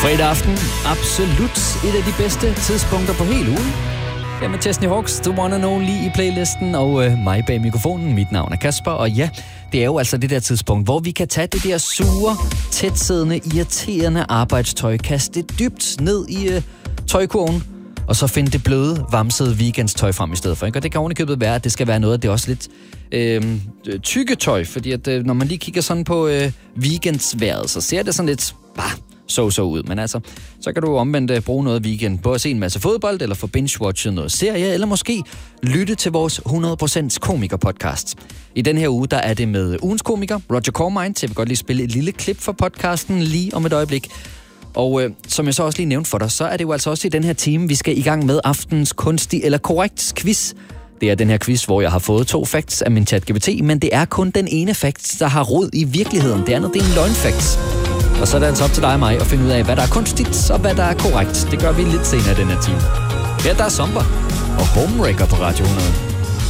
Fredag aften, absolut et af de bedste tidspunkter på hele ugen. Det er med Chesney Hawks, The One and Only i playlisten, og mig bag mikrofonen. Mit navn er Kasper, og ja, det er jo altså det der tidspunkt, hvor vi kan tage det der sure, tætsiddende, irriterende arbejdstøj, kaste det dybt ned i tøjkurven, og så finde det bløde, vamsede weekendstøj frem i stedet for. Ikke? Og det kan ovenikøbet være, at det skal være noget af det også lidt tykke tøj, fordi at, når man lige kigger sådan på weekendsværet, så ser det sådan lidt så ud. Men altså, så kan du omvendt bruge noget weekend på at se en masse fodbold, eller få binge-watchet noget serie, eller måske lytte til vores 100% komiker-podcast. I den her uge, der er det med ugens komiker, Roger Cormine. Jeg vil godt lige spille et lille klip for podcasten lige om et øjeblik. Og som jeg så også lige nævnte for dig, så er det jo altså også i den her time, vi skal i gang med aftens kunstig eller korrekt quiz. Det er den her quiz, hvor jeg har fået 2 facts af min ChatGPT, men det er kun den ene fact, der har rod i virkeligheden. Det andet, det er en løgnfact. Og så er det altså op til dig og mig at finde ud af, hvad der er kunstigt og hvad der er korrekt. Det gør vi lidt senere i den her time. Her der er Somber og Homewrecker på Radio 100.